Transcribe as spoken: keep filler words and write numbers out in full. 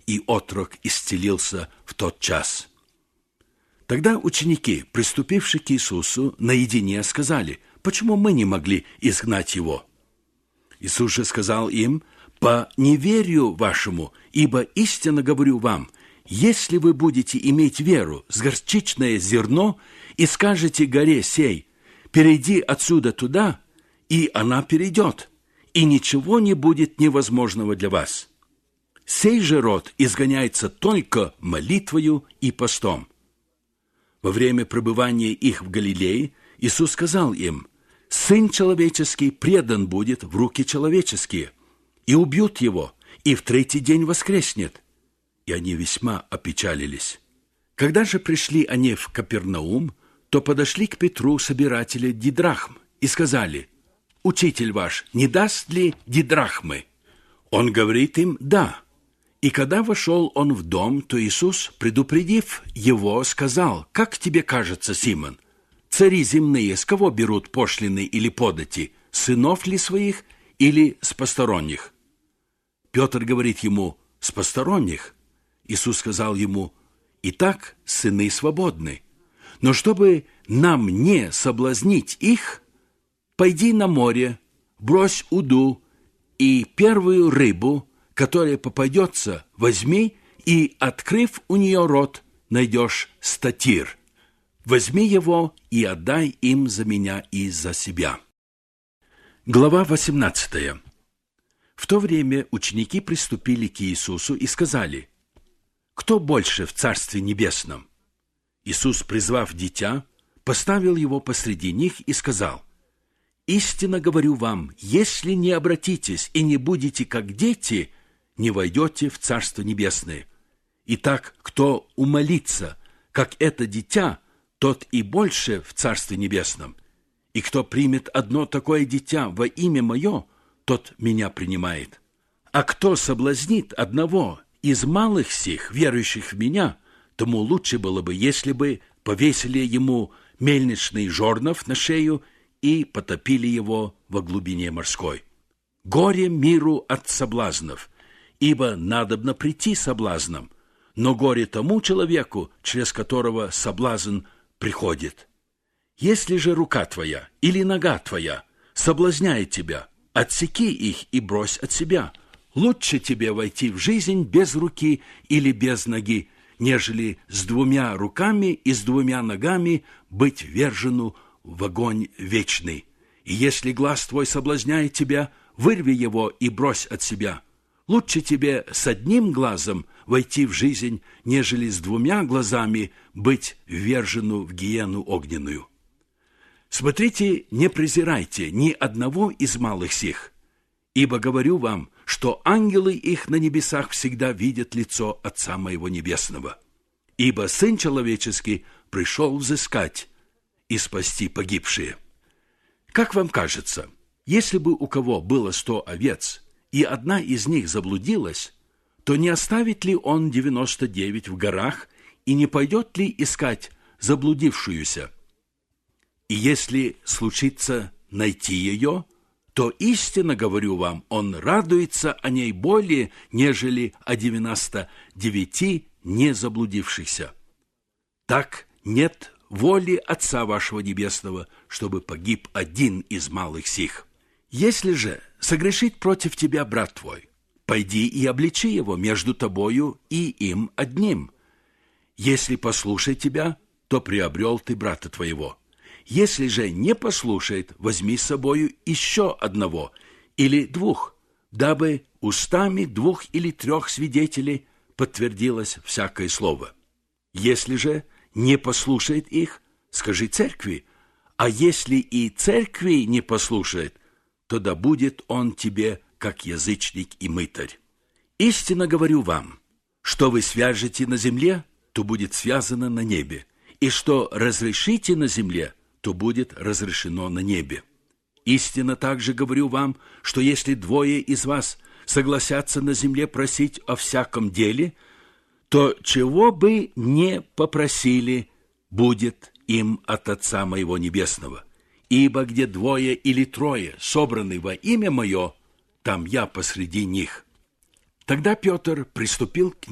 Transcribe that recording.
и отрок исцелился в тот час. Тогда ученики, приступившие к Иисусу наедине, сказали: «Почему мы не могли изгнать его?» Иисус же сказал им: «По неверию вашему, ибо истинно говорю вам, если вы будете иметь веру с горчичное зерно и скажете горе сей: перейди отсюда туда, и она перейдет, и ничего не будет невозможного для вас. Сей же род изгоняется только молитвою и постом». Во время пребывания их в Галилее Иисус сказал им: «Сын человеческий предан будет в руки человеческие, и убьют его, и в третий день воскреснет». И они весьма опечалились. Когда же пришли они в Капернаум, то подошли к Петру собиратели дидрахм и сказали: «Учитель ваш не даст ли дидрахмы?» Он говорит им: «Да». И когда вошел он в дом, то Иисус, предупредив его, сказал: «Как тебе кажется, Симон, цари земные с кого берут пошлины или подати, сынов ли своих или с посторонних?» Петр говорит ему: «С посторонних». Иисус сказал ему: «Итак, сыны свободны. Но чтобы нам не соблазнить их, пойди на море, брось уду, и первую рыбу, которая попадется, возьми, и, открыв у нее рот, найдешь статир. Возьми его и отдай им за меня и за себя». Глава восемнадцатая. В то время ученики приступили к Иисусу и сказали: «Кто больше в Царстве Небесном?» Иисус, призвав дитя, поставил его посреди них и сказал: «Истинно говорю вам, если не обратитесь и не будете как дети, не войдете в Царство Небесное. Итак, кто умолится, как это дитя, тот и больше в Царстве Небесном. И кто примет одно такое дитя во имя Мое, тот Меня принимает. А кто соблазнит одного из малых сих, верующих в Меня, тому лучше было бы, если бы повесили ему мельничный жорнов на шею и потопили его во глубине морской. Горе миру от соблазнов, ибо надобно прийти соблазном, но горе тому человеку, через которого соблазн приходит. Если же рука твоя или нога твоя соблазняет тебя, отсеки их и брось от себя. Лучше тебе войти в жизнь без руки или без ноги, нежели с двумя руками и с двумя ногами быть вержену в огонь вечный. И если глаз твой соблазняет тебя, вырви его и брось от себя. Лучше тебе с одним глазом войти в жизнь, нежели с двумя глазами быть ввержену в гиену огненную. Смотрите, не презирайте ни одного из малых сих, ибо говорю вам, что ангелы их на небесах всегда видят лицо Отца Моего Небесного. Ибо Сын Человеческий пришел взыскать и спасти погибшие. Как вам кажется, если бы у кого было сто овец, и одна из них заблудилась, то не оставит ли он девяносто девять в горах и не пойдет ли искать заблудившуюся? И если случится найти ее, то истинно говорю вам, он радуется о ней более, нежели о девяноста девяти не заблудившихся. Так нет воли Отца вашего Небесного, чтобы погиб один из малых сих. Если же согрешит против тебя брат твой, пойди и обличи его между тобою и им одним. Если послушает тебя, то приобрел ты брата твоего. Если же не послушает, возьми с собою еще одного или двух, дабы устами двух или трех свидетелей подтвердилось всякое слово. Если же не послушает их, скажи церкви, а если и церкви не послушает, то да будет он тебе, как язычник и мытарь. Истинно говорю вам, что вы свяжете на земле, то будет связано на небе, и что разрешите на земле, то будет разрешено на небе. Истинно также говорю вам, что если двое из вас согласятся на земле просить о всяком деле, то чего бы не попросили, будет им от Отца Моего Небесного. Ибо где двое или трое собраны во имя Мое, там я посреди них». Тогда Петр приступил к